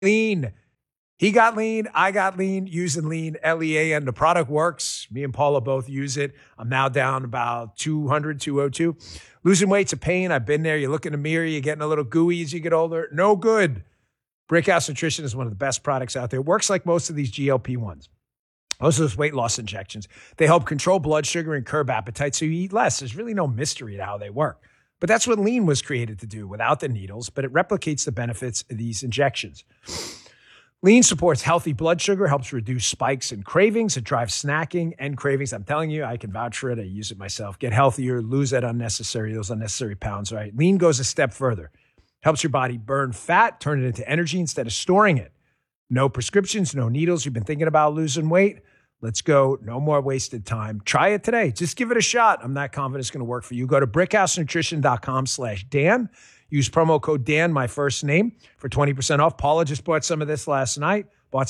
Lean. He got lean. I got lean using Lean, Lean. The product works. Me and Paula both use it. I'm now down about 200, 202. Losing weight's a pain. I've been there. You look in the mirror, you're getting a little gooey as you get older. No good. Brickhouse Nutrition is one of the best products out there. It works like most of these GLP-1s. Most of those weight loss injections. They help control blood sugar and curb appetite so you eat less. There's really no mystery to how they work. But that's what Lean was created to do without the needles, but it replicates the benefits of these injections. Lean supports healthy blood sugar, helps reduce spikes and cravings. It drives snacking and cravings. I'm telling you, I can vouch for it. I use it myself. Get healthier, lose those unnecessary pounds, right? Lean goes a step further. Helps your body burn fat, turn it into energy instead of storing it. No prescriptions, no needles. You've been thinking about losing weight? Let's go. No more wasted time. Try it today. Just give it a shot. I'm not confident it's going to work for you. Go to brickhousenutrition.com/Dan. Use promo code Dan, my first name, for 20% off. Paula just bought some of this last night.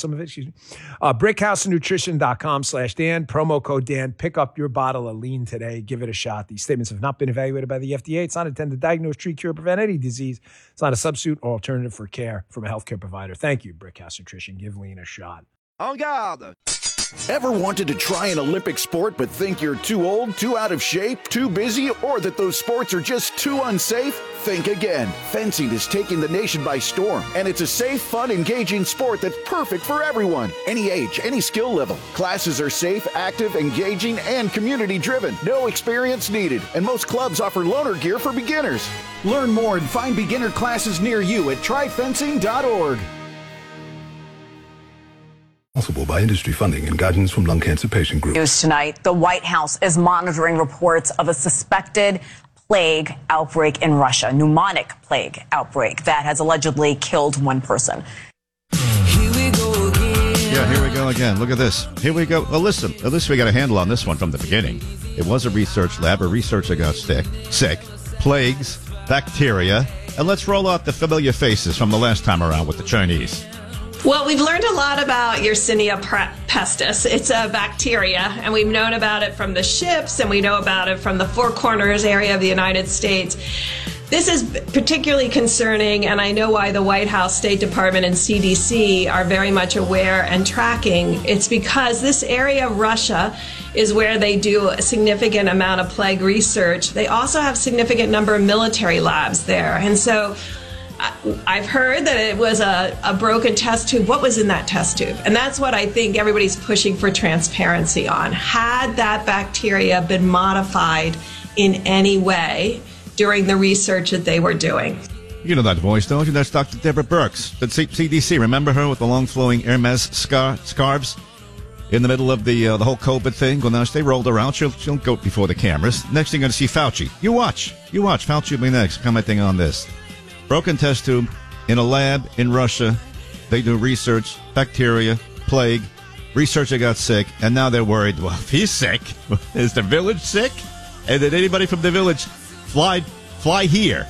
Brickhousenutrition.com/Dan. Promo code Dan. Pick up your bottle of Lean today. Give it a shot. These statements have not been evaluated by the FDA. It's not intended to diagnose, treat, cure, or prevent any disease. It's not a substitute or alternative for care from a healthcare provider. Thank you, Brickhouse Nutrition. Give Lean a shot. En garde! Ever wanted to try an Olympic sport but think you're too old, too out of shape, too busy, or that those sports are just too unsafe? Think again. Fencing is taking the nation by storm, and it's a safe, fun, engaging sport that's perfect for everyone. Any age, any skill level. Classes are safe, active, engaging, and community-driven. No experience needed, and most clubs offer loaner gear for beginners. Learn more and find beginner classes near you at tryfencing.org. Possible by industry funding and guidance from Lung Cancer Patient Group. News tonight, the White House is monitoring reports of a suspected plague outbreak in Russia, pneumonic plague outbreak that has allegedly killed one person. Here we go again. Yeah, here we go again. Look at this. Here we go. Well, listen, at least we got a handle on this one from the beginning. It was a research lab. A researcher got sick, plagues, bacteria, and let's roll out the familiar faces from the last time around with the Chinese. Well, we've learned a lot about Yersinia pestis. It's a bacteria, and we've known about it from the ships, and we know about it from the Four Corners area of the United States. This is particularly concerning, and I know why the White House, State Department, and CDC are very much aware and tracking. It's because this area of Russia is where they do a significant amount of plague research. They also have a significant number of military labs there, and so I've heard that it was a broken test tube. What was in that test tube? And that's what I think everybody's pushing for transparency on. Had that bacteria been modified in any way during the research that they were doing? You know that voice, don't you? That's Dr. Deborah Birx at CDC. Remember her with the long flowing Hermes scarves in the middle of the whole COVID thing? Well, now they rolled around. She'll go before the cameras. Next thing you're going to see Fauci. You watch. Fauci will be next, commenting on this. Broken test tube in a lab in Russia. They do research, bacteria, plague. Researcher got sick, and now they're worried. Well, if he's sick, is the village sick? And did anybody from the village fly here?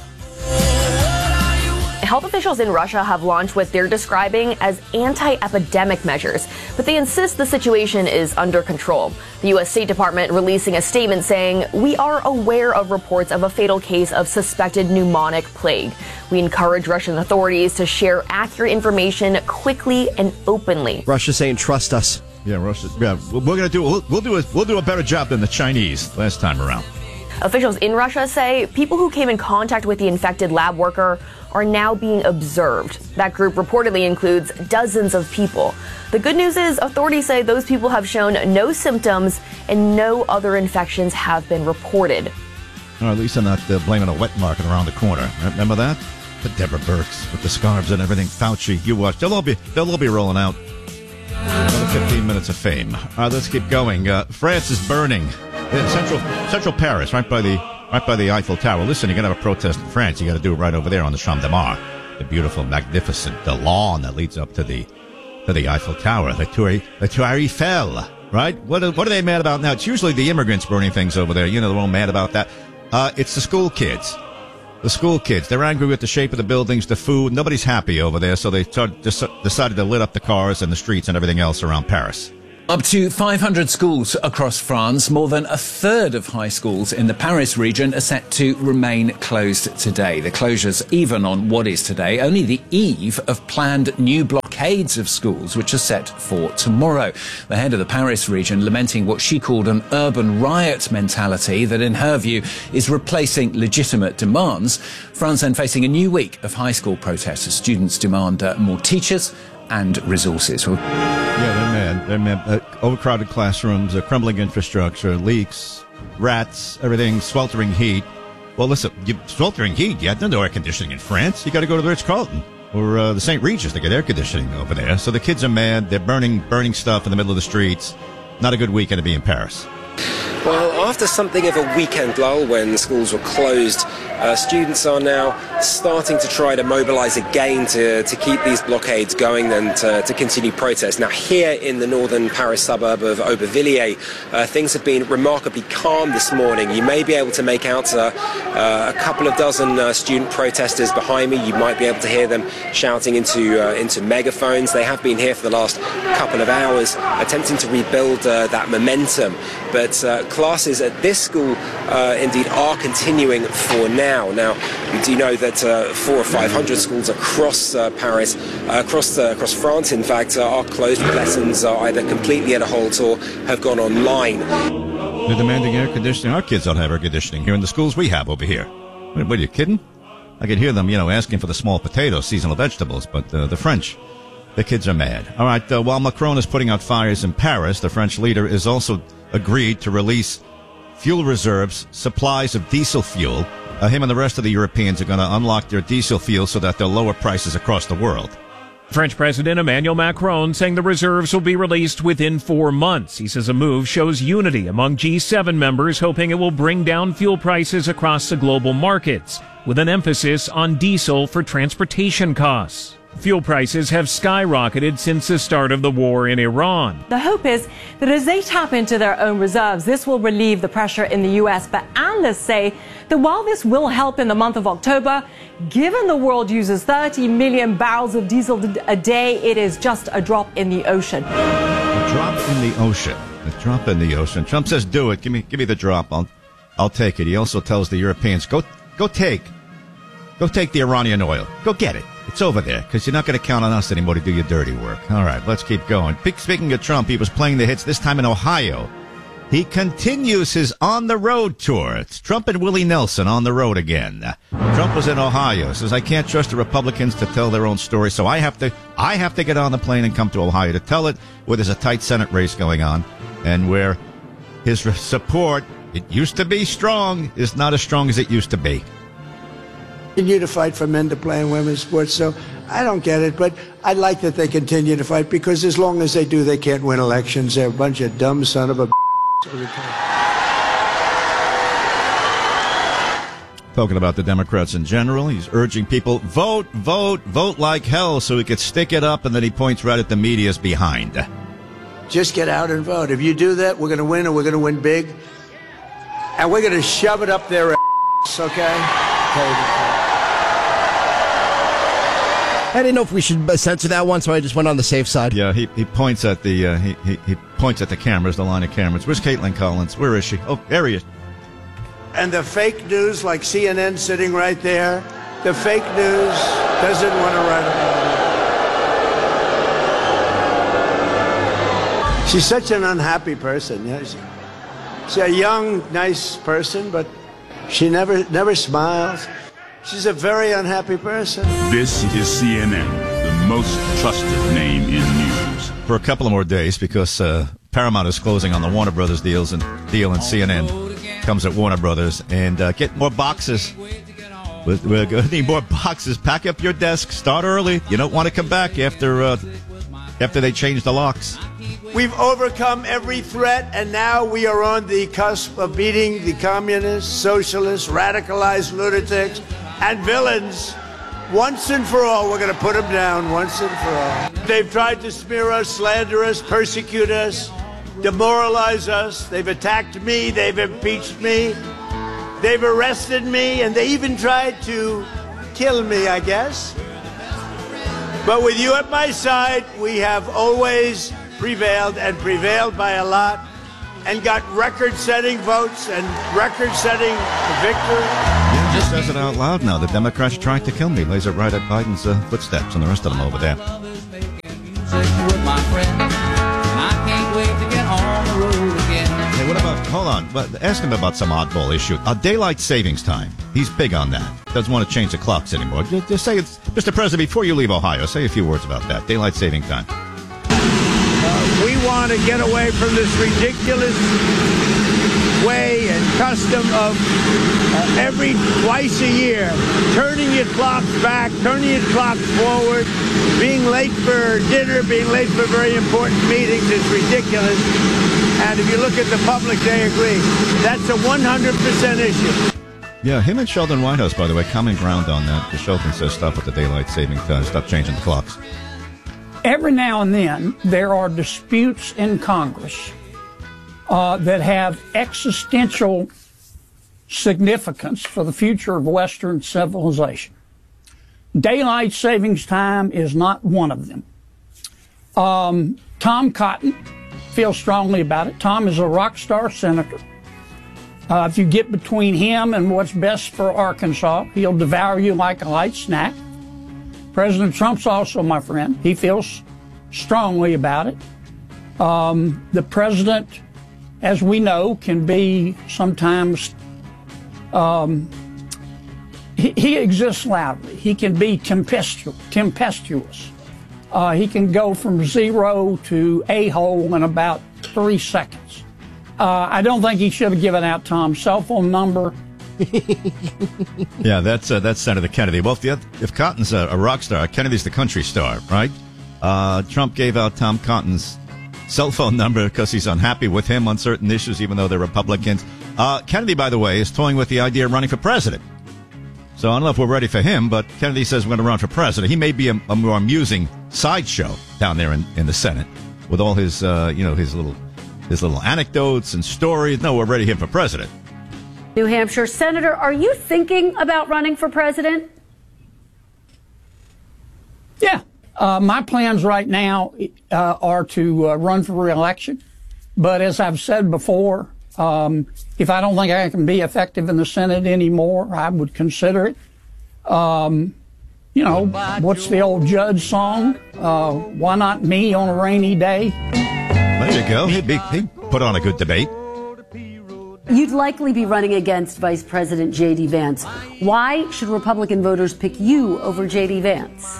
Health officials in Russia have launched what they're describing as anti-epidemic measures, but they insist the situation is under control. The U.S. State Department releasing a statement saying, "We are aware of reports of a fatal case of suspected pneumonic plague. We encourage Russian authorities to share accurate information quickly and openly." Russia's saying, "Trust us." Yeah, Russia. Yeah, we'll do a better job than the Chinese last time around. Officials in Russia say people who came in contact with the infected lab worker are now being observed. That group reportedly includes dozens of people. The good news is authorities say those people have shown no symptoms and no other infections have been reported. Or at least they're not blaming a wet market around the corner. Remember that? The Deborah Birx with the scarves and everything. Fauci, you watch. They'll all be rolling out. Another 15 minutes of fame. Let's keep going. France is burning. Central Paris, right by the Eiffel Tower. Listen, you're going to have a protest in France. You got to do it right over there on the Champ de Mars. The beautiful, magnificent, the lawn that leads up to the Eiffel Tower. The Tour Eiffel, right? What are they mad about now? It's usually the immigrants burning things over there. You know, they're all mad about that. It's the school kids. The school kids. They're angry with the shape of the buildings, the food. Nobody's happy over there, so they decided to lit up the cars and the streets and everything else around Paris. Up to 500 schools across France, more than a third of high schools in the Paris region are set to remain closed today. The closures even on what is today only the eve of planned new blockades of schools, which are set for tomorrow. The head of the Paris region lamenting what she called an urban riot mentality that, in her view, is replacing legitimate demands. France then facing a new week of high school protests as students demand more teachers and resources. Yeah, they're mad. They're mad. Overcrowded classrooms, crumbling infrastructure, leaks, rats, everything, sweltering heat. Well, listen, sweltering heat, you have no air conditioning in France. You got to go to the Ritz-Carlton or the St. Regis to get air conditioning over there. So the kids are mad. They're burning stuff in the middle of the streets. Not a good weekend to be in Paris. Well, after something of a weekend lull when schools were closed, students are now starting to try to mobilise again to keep these blockades going and to continue protests. Now, here in the northern Paris suburb of Aubervilliers, things have been remarkably calm this morning. You may be able to make out a couple of dozen student protesters behind me. You might be able to hear them shouting into megaphones. They have been here for the last couple of hours, attempting to rebuild that momentum. But classes at this school indeed are continuing for now. Now, we do know that 400 or 500 schools across Paris, across France, in fact, are closed. Lessons are either completely at a halt or have gone online. They're demanding air conditioning. Our kids don't have air conditioning here in the schools we have over here. What, are you kidding? I could hear them, asking for the small potatoes, seasonal vegetables, but the French, the kids are mad. All right, while Macron is putting out fires in Paris, the French leader is also agreed to release fuel reserves, supplies of diesel fuel. Him and the rest of the Europeans are going to unlock their diesel fuel so that they'll lower prices across the world. French President Emmanuel Macron saying the reserves will be released within 4 months. He says a move shows unity among G7 members, hoping it will bring down fuel prices across the global markets, with an emphasis on diesel for transportation costs. Fuel prices have skyrocketed since the start of the war in Iran. The hope is that as they tap into their own reserves, this will relieve the pressure in the U.S. But analysts say that while this will help in the month of October, given the world uses 30 million barrels of diesel a day, it is just a drop in the ocean. A drop in the ocean. A drop in the ocean. Trump says, do it. Give me the drop. I'll take it. He also tells the Europeans, go take the Iranian oil. Go get it. It's over there, because you're not going to count on us anymore to do your dirty work. All right, let's keep going. Speaking of Trump, he was playing the hits, this time in Ohio. He continues his on-the-road tour. It's Trump and Willie Nelson on the road again. Trump was in Ohio. Says, I can't trust the Republicans to tell their own story, so I have to get on the plane and come to Ohio to tell it, where there's a tight Senate race going on, and where his support, it used to be strong, is not as strong as it used to be. Continue to fight for men to play in women's sports, so I don't get it, but I like that they continue to fight, because as long as they do, they can't win elections. They're a bunch of dumb son of a Talking about the Democrats in general, he's urging people, vote like hell, so he could stick it up, and then he points right at the media's behind. Just get out and vote. If you do that, we're going to win, and we're going to win big, and we're going to shove it up their ass, okay? I didn't know if we should censor that one, so I just went on the safe side. Yeah, he points at the he points at the cameras, the line of cameras. Where's Caitlin Collins? Where is she? Oh, there he is. And the fake news, like CNN sitting right there, the fake news doesn't want to write about it. She's such an unhappy person. Yeah, she's a young, nice person, but she never smiles. She's a very unhappy person. This is CNN, the most trusted name in news. For a couple of more days, because Paramount is closing on the Warner Brothers deal, and CNN comes at Warner Brothers. And get more boxes. We're going to need more boxes. Pack up your desk. Start early. You don't want to come back after they change the locks. We've overcome every threat, and now we are on the cusp of beating the communists, socialists, radicalized lunatics, and villains. Once and for all, we're going to put them down once and for all. They've tried to smear us, slander us, persecute us, demoralize us. They've attacked me. They've impeached me. They've arrested me, and they even tried to kill me, I guess. But with you at my side, we have always prevailed and prevailed by a lot and got record-setting votes and record-setting victory. Yeah, he says it out loud now. The Democrats tried to kill me. Lays it right at Biden's footsteps and the rest of them over there. Hey, what about, hold on, but ask him about some oddball issue. Daylight savings time. He's big on that. Doesn't want to change the clocks anymore. Just say it's, Mr. President, before you leave Ohio, say a few words about that. Daylight saving time. We want to get away from this ridiculous way and custom of every twice a year turning your clocks back, turning your clocks forward, being late for dinner, being late for very important meetings is ridiculous. And if you look at the public, they agree. That's a 100% issue. Yeah, him and Sheldon Whitehouse, by the way, common ground on that. Because Sheldon says stop with the daylight saving time, stop changing the clocks. Every now and then, there are disputes in Congress that have existential significance for the future of Western civilization. Daylight savings time is not one of them. Tom Cotton feels strongly about it. Tom is a rock star senator. If you get between him and what's best for Arkansas, he'll devour you like a light snack. President Trump's also my friend. He feels strongly about it. The president, as we know, can be sometimes, he exists loudly. He can be tempestuous. He can go from 0 to a-hole in about 3 seconds. I don't think he should have given out Tom's cell phone number. Yeah, that's Senator Kennedy. Well, if Cotton's a rock star, Kennedy's the country star, right? Trump gave out Tom Cotton's cell phone number because he's unhappy with him on certain issues, even though they're Republicans. Kennedy, by the way, is toying with the idea of running for president. So I don't know if we're ready for him, but Kennedy says we're going to run for president. He may be a more amusing sideshow down there in the Senate with all his, his little anecdotes and stories. No, we're ready him for president. New Hampshire Senator, are you thinking about running for president? Yeah. My plans right now are to run for re-election. But as I've said before, if I don't think I can be effective in the Senate anymore, I would consider it. What's the old Judge song? Why not me on a rainy day? There you go. He'd put on a good debate. You'd likely be running against Vice President J.D. Vance. Why should Republican voters pick you over J.D. Vance?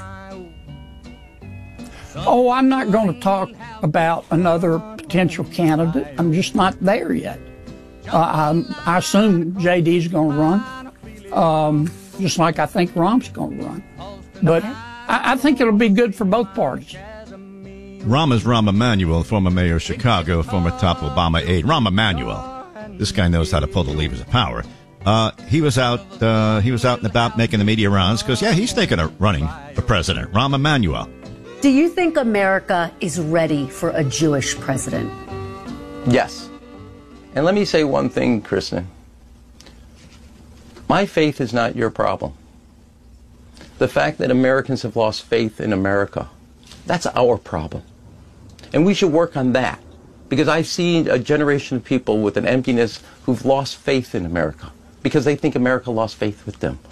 Oh, I'm not going to talk about another potential candidate. I'm just not there yet. I assume J.D.'s going to run, just like I think Rahm's going to run. But I think it'll be good for both parties. Rahm is Rahm Emanuel, former mayor of Chicago, former top Obama aide. Rahm Emanuel. This guy knows how to pull the levers of power. He was out and about making the media rounds because, he's thinking of running for president. Rahm Emanuel. Do you think America is ready for a Jewish president? Yes. And let me say one thing, Kristen. My faith is not your problem. The fact that Americans have lost faith in America, that's our problem. And we should work on that. Because I've seen a generation of people with an emptiness who've lost faith in America because they think America lost faith with them.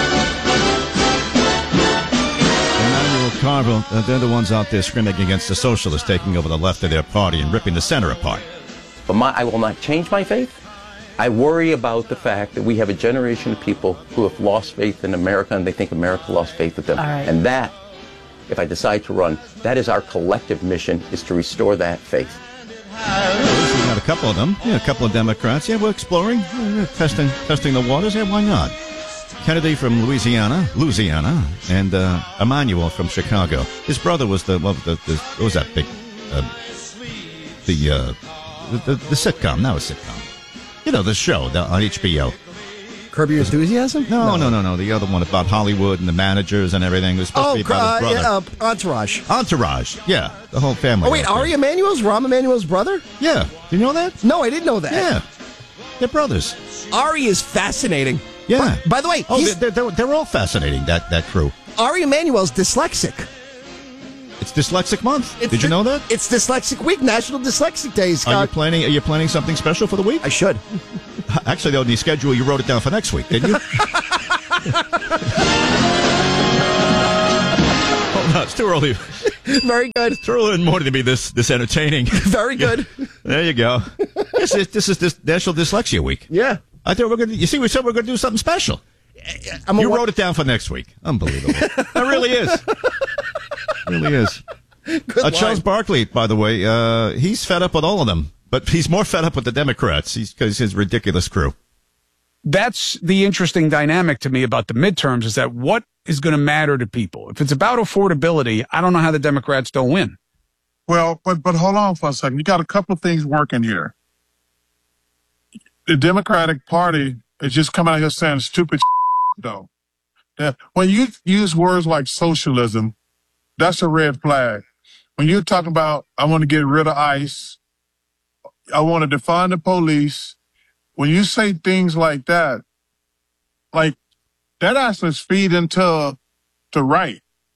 Emanuel Carville, they're the ones out there scrimmaging against the socialists taking over the left of their party and ripping the center apart. But I will not change my faith. I worry about the fact that we have a generation of people who have lost faith in America and they think America lost faith with them. All right. And that, if I decide to run, that is our collective mission, is to restore that faith. We got a couple of them. A couple of Democrats. We're exploring, testing the waters. Why not? Kennedy from Louisiana, and Emanuel from Chicago. His brother was what was that big, the sitcom? Now a sitcom. The show on HBO. Curb Your Enthusiasm? No. The other one about Hollywood and the managers and everything. It was supposed to be about his brother. Entourage. Entourage, yeah. The whole family. Oh, wait, Ari Emanuel's Rahm Emanuel's brother? Yeah. Do you know that? No, I didn't know that. Yeah. They're brothers. Ari is fascinating. Yeah. By the way, they're all fascinating, that crew. Ari Emanuel's dyslexic. It's Dyslexic Month. Did you know that? It's Dyslexic Week, National Dyslexic Day, Scott. Are you planning something special for the week? I should. Actually, though, in the schedule, you wrote it down for next week, didn't you? Oh, no, it's too early. Very good. It's early in the morning to be this entertaining. Very good. There you go. This is National Dyslexia Week. Yeah. I thought we said we're going to do something special. You wrote it down for next week. Unbelievable. It really is. It really is. Charles Barkley, by the way, he's fed up with all of them, but he's more fed up with the Democrats because his ridiculous crew. That's the interesting dynamic to me about the midterms is that what is going to matter to people? If it's about affordability, I don't know how the Democrats don't win. Well, but hold on for a second. You got a couple of things working here. The Democratic Party is just coming out here saying stupid though. When you use words like socialism, that's a red flag. When you're talking about, I want to get rid of ICE, I want to defund the police, when you say things like that actually feeds into the right.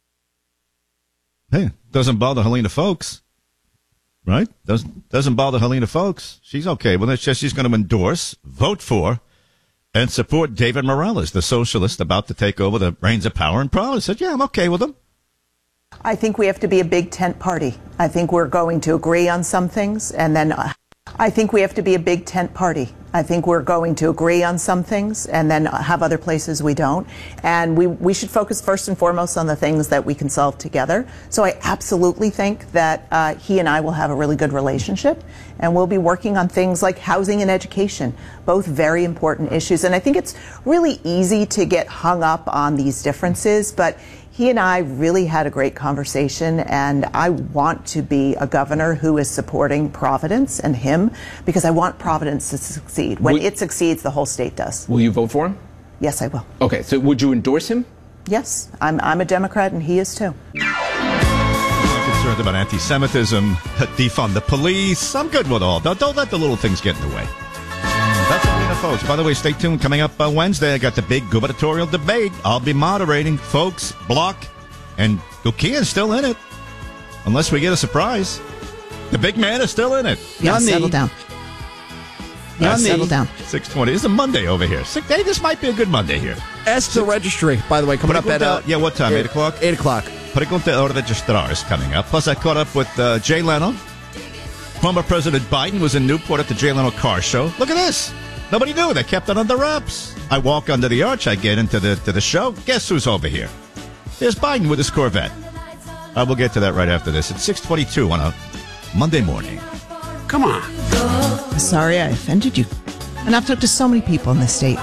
Hey, doesn't bother Helena Foulkes, right? Doesn't bother Helena Foulkes. She's okay with it. She's going to endorse, vote for, and support David Morales, the socialist about to take over the reins of power in Providence. Said, yeah, I'm okay with him. I think we have to be a big tent party. I think we're going to agree on some things, and then I think we have to be a big tent party. I think we're going to agree on some things and then have other places we don't. And we should focus first and foremost on the things that we can solve together. So I absolutely think that he and I will have a really good relationship. And we'll be working on things like housing and education, both very important issues. And I think it's really easy to get hung up on these differences, but he and I really had a great conversation, and I want to be a governor who is supporting Providence and him because I want Providence to succeed. When it succeeds, the whole state does. Will you vote for him? Yes, I will. Okay, so would you endorse him? Yes, I'm a Democrat, and he is too. I'm concerned about anti-Semitism, defund the police. I'm good with all. Don't let the little things get in the way. That's Helena Foulkes. By the way, stay tuned. Coming up Wednesday, I got the big gubernatorial debate. I'll be moderating. Foulkes, Block, and Gukia's still in it. Unless we get a surprise. The big man is still in it. Yeah, settle down. Yeah, settle down. 6:20. It's a Monday over here. Hey, this might be a good Monday here. Ask the registry, by the way, coming up at... yeah, what time? 8 o'clock? 8 o'clock. Pregunta el registrar is coming up. Plus, I caught up with Jay Leno. Former President Biden was in Newport at the Jay Leno car show. Look at this. Nobody knew. They kept it under wraps. I walk under the arch. I get into the show. Guess who's over here? There's Biden with his Corvette. I will get to that right after this. It's 6:22 on a Monday morning. Come on. Sorry I offended you. And I've talked to so many people in the state.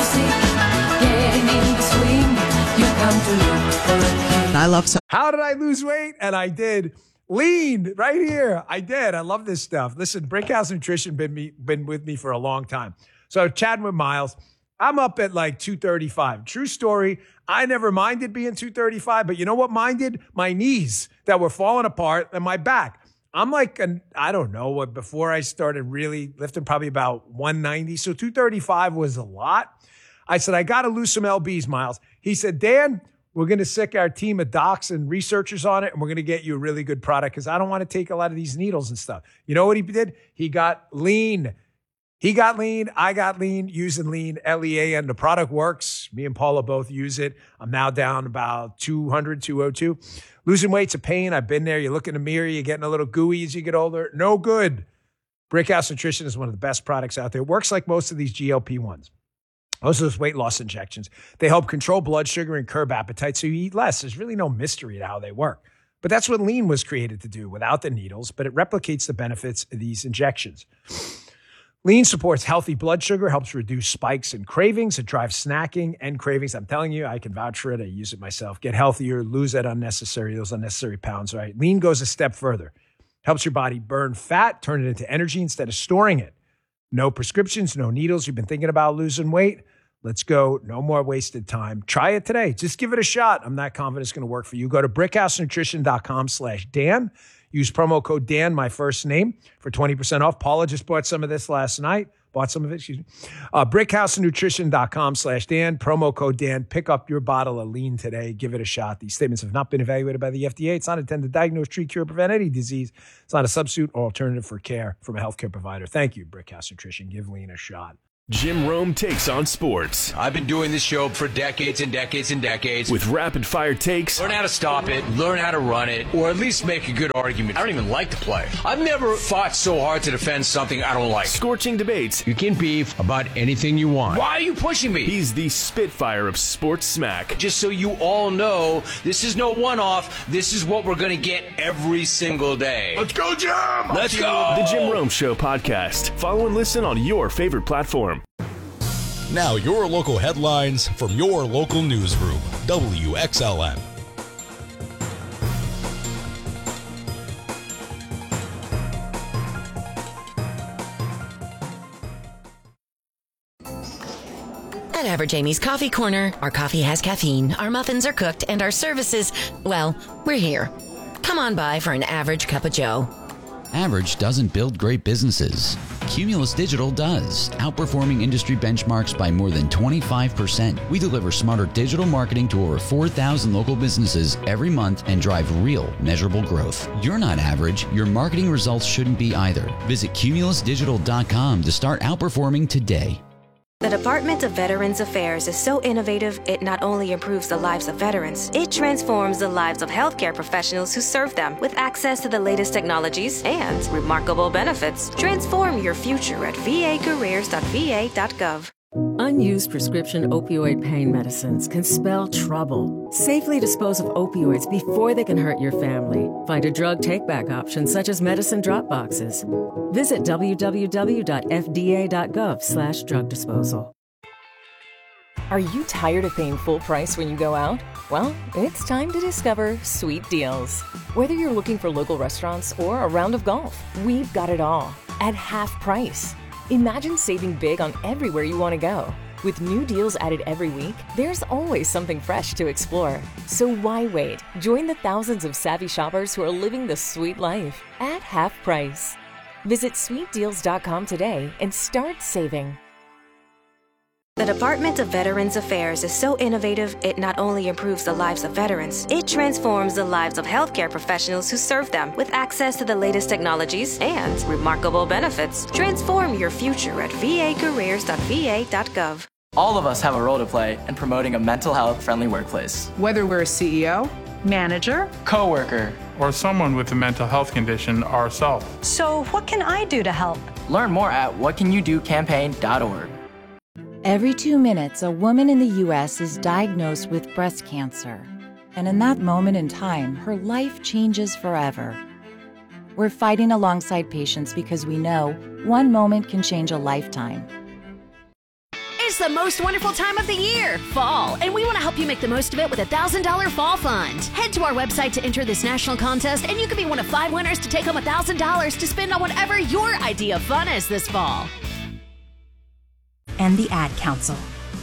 I love so. How did I lose weight? And I did. Lean right here. I did. I love this stuff. Listen, Brickhouse Nutrition been with me for a long time. So chatting with Miles, I'm up at like 235. True story. I never minded being 235, but you know what minded? My knees that were falling apart and my back. I'm like, I don't know what, before I started really lifting, probably about 190. So 235 was a lot. I said, I got to lose some LBs, Miles. He said, Dan, we're going to sick our team of docs and researchers on it, and we're going to get you a really good product because I don't want to take a lot of these needles and stuff. You know what he did? He got lean. He got lean. I got lean using lean, LEAN. The product works. Me and Paula both use it. I'm now down about 200, 202. Losing weight's a pain. I've been there. You look in the mirror, you're getting a little gooey as you get older. No good. Brickhouse Nutrition is one of the best products out there. It works like most of these GLP-1s. Most of those weight loss injections. They help control blood sugar and curb appetite so you eat less. There's really no mystery to how they work. But that's what lean was created to do without the needles, but it replicates the benefits of these injections. Lean supports healthy blood sugar, helps reduce spikes and cravings. It drives snacking and cravings. I'm telling you, I can vouch for it. I use it myself. Get healthier, lose those unnecessary pounds, right? Lean goes a step further. Helps your body burn fat, turn it into energy instead of storing it. No prescriptions, no needles. You've been thinking about losing weight? Let's go. No more wasted time. Try it today. Just give it a shot. I'm not confident it's going to work for you. Go to brickhousenutrition.com/Dan. Use promo code Dan, my first name, for 20% off. Paula just bought some of this last night. Bought some of it, excuse me. BrickhouseNutrition.com/Dan. Promo code Dan. Pick up your bottle of lean today. Give it a shot. These statements have not been evaluated by the FDA. It's not intended to diagnose, treat, cure, prevent any disease. It's not a substitute or alternative for care from a healthcare provider. Thank you, Brickhouse Nutrition. Give lean a shot. Jim Rome takes on sports. I've been doing this show for decades and decades and decades. With rapid-fire takes. Learn how to stop it, learn how to run it, or at least make a good argument. I don't even like to play. I've never fought so hard to defend something I don't like. Scorching debates. You can beef about anything you want. Why are you pushing me? He's the Spitfire of sports smack. Just so you all know, this is no one-off. This is what we're going to get every single day. Let's go, Jim! Let's go! The Jim Rome Show podcast. Follow and listen on your favorite platform. Now your local headlines from your local newsroom, WXLN. At Average Amy's Coffee Corner, our coffee has caffeine, our muffins are cooked, and our services, well, we're here. Come on by for an average cup of joe. Average doesn't build great businesses. Cumulus Digital does, outperforming industry benchmarks by more than 25%. We deliver smarter digital marketing to over 4,000 local businesses every month and drive real, measurable growth. You're not average. Your marketing results shouldn't be either. Visit cumulusdigital.com to start outperforming today. The Department of Veterans Affairs is so innovative, it not only improves the lives of veterans, it transforms the lives of healthcare professionals who serve them with access to the latest technologies and remarkable benefits. Transform your future at vacareers.va.gov. Unused prescription opioid pain medicines can spell trouble. Safely dispose of opioids before they can hurt your family. Find a drug take-back option such as medicine drop boxes. Visit www.fda.gov/drug disposal. Are you tired of paying full price when you go out? Well, it's time to discover Sweet Deals. Whether you're looking for local restaurants or a round of golf, we've got it all at half price. Imagine saving big on everywhere you want to go. With new deals added every week, there's always something fresh to explore. So why wait? Join the thousands of savvy shoppers who are living the sweet life at half price. Visit sweetdeals.com today and start saving. The Department of Veterans Affairs is so innovative, it not only improves the lives of veterans, it transforms the lives of healthcare professionals who serve them with access to the latest technologies and remarkable benefits. Transform your future at vacareers.va.gov. All of us have a role to play in promoting a mental health friendly workplace. Whether we're a CEO, manager, coworker, or someone with a mental health condition ourselves. So what can I do to help? Learn more at whatcanyoudocampaign.org. Every 2 minutes, a woman in the U.S. is diagnosed with breast cancer. And in that moment in time, her life changes forever. We're fighting alongside patients because we know one moment can change a lifetime. It's the most wonderful time of the year, fall, and we want to help you make the most of it with a $1,000 fall fund. Head to our website to enter this national contest, and you could be one of 5 winners to take home $1,000 to spend on whatever your idea of fun is this fall. And the Ad Council.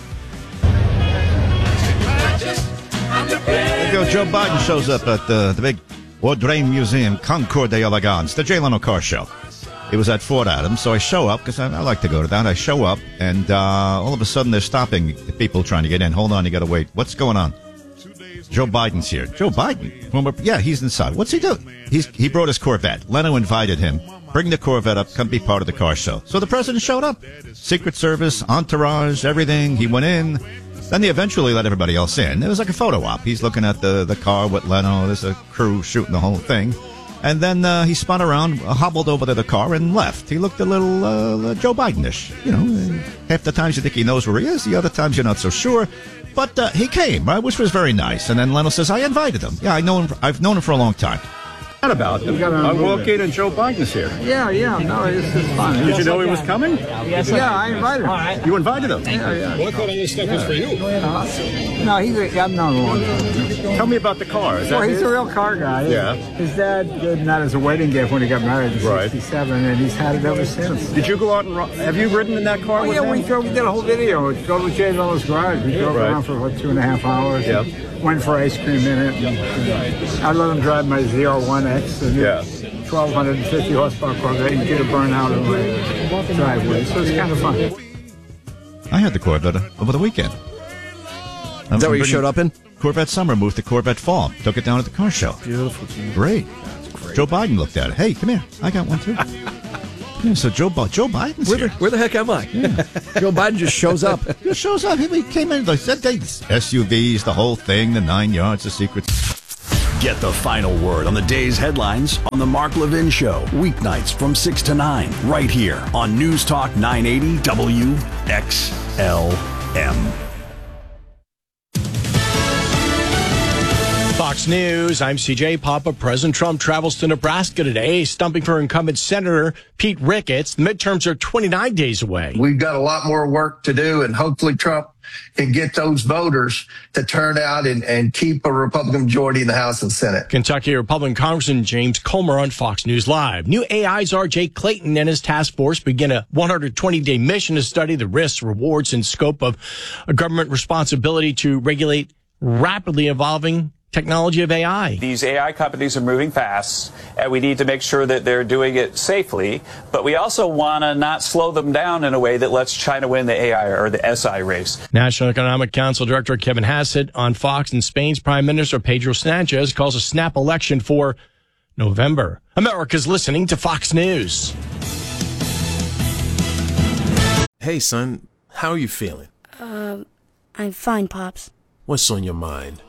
There you go. Joe Biden shows up at the big Audrey Museum, Concours d'Elegance, the Jay Leno Car Show. It was at Fort Adams, so I show up, because I like to go to that. I show up, and all of a sudden they're stopping people trying to get in. Hold on, you got to wait. What's going on? Joe Biden's here. Joe Biden? Yeah, he's inside. What's he doing? He brought his Corvette. Leno invited him. Bring the Corvette up, come be part of the car show. So the president showed up. Secret Service, entourage, everything. He went in. Then they eventually let everybody else in. It was like a photo op. He's looking at the car with Leno. There's a crew shooting the whole thing. And then he spun around, hobbled over to the car, and left. He looked a little Joe Biden-ish. You know, half the times you think he knows where he is. The other times you're not so sure. But he came, right, which was very nice. And then Leno says, I invited him. Yeah, I've known him for a long time. What about it? I walk in and Joe Biden's here. Yeah. No, it's fun. Did you know he was coming? Yes, yeah, I invited him. Right. You invited him? Yeah. Well, I thought all this stuff was for you. No, I've known him long time. Tell me about the car. Well, he's a real car guy. Yeah. His dad gave him that as a wedding gift when he got married in 67, and he's had it ever since. Did you go out and have you ridden in that car with him? We did a whole video. We drove to Jay Leno's garage. We drove around for about 2.5 hours. Yeah. Went for ice cream in it. I let him drive my Z01X. 1,250 horsepower Corvette. You get a burnout in the driveway, so it's kind of fun. I had the Corvette over the weekend. Is that what you showed up in? Corvette Summer moved to Corvette Fall. Took it down at the car show. Beautiful. Great. Joe Biden looked at it. Hey, come here. I got one too. Yeah, so Joe Biden's here. Where the heck am I? Yeah. Joe Biden just shows up. Just shows up. He came in like SUVs, the whole thing, the 9 yards, the secrets. Get the final word on the day's headlines on The Mark Levin Show, weeknights from 6 to 9, right here on News Talk 980 WXLM. Fox News, I'm CJ Papa. President Trump travels to Nebraska today, stumping for incumbent Senator Pete Ricketts. The midterms are 29 days away. We've got a lot more work to do, and hopefully Trump can get those voters to turn out and keep a Republican majority in the House and Senate. Kentucky Republican Congressman James Comer on Fox News Live. New AI czar Jay Clayton and his task force begin a 120-day mission to study the risks, rewards, and scope of a government responsibility to regulate rapidly evolving technology of AI. These AI companies are moving fast, and we need to make sure that they're doing it safely, but we also want to not slow them down in a way that lets China win the AI or the SI race. National Economic Council Director Kevin Hassett on Fox, and Spain's Prime Minister Pedro Sanchez calls a snap election for November. America's listening to Fox News. Hey, son, how are you feeling? I'm fine, Pops. What's on your mind?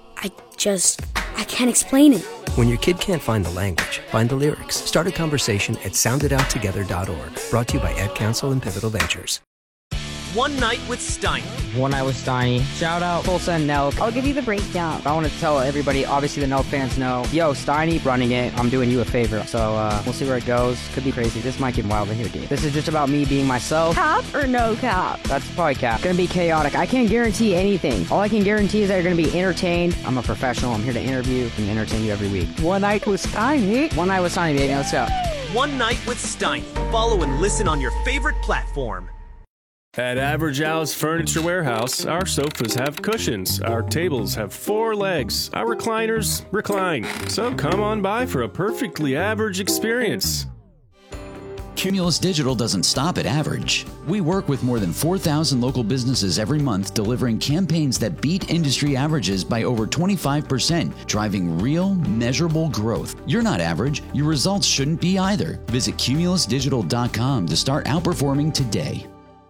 I can't explain it. When your kid can't find the language, find the lyrics. Start a conversation at soundedouttogether.org. Brought to you by Ad Council and Pivotal Ventures. One Night with Steiny. One Night with Steiny. Shout out Tulsa and Nelk. I'll give you the breakdown. I want to tell everybody, obviously the Nelk fans know, yo, Steiny running it. I'm doing you a favor. So we'll see where it goes. Could be crazy. This might get wild in here, dude. This is just about me being myself. Cap or no cap? That's probably cap. Gonna be chaotic. I can't guarantee anything. All I can guarantee is that you're gonna be entertained. I'm a professional. I'm here to interview and entertain you every week. One Night with Steiny. One Night with Steiny, baby. Let's go. One Night with Steiny. Follow and listen on your favorite platform. At Average Al's Furniture Warehouse, our sofas have cushions, our tables have 4 legs, our recliners recline. So come on by for a perfectly average experience. Cumulus Digital doesn't stop at average. We work with more than 4,000 local businesses every month, delivering campaigns that beat industry averages by over 25%, driving real, measurable growth. You're not average. Your results shouldn't be either. Visit cumulusdigital.com to start outperforming today.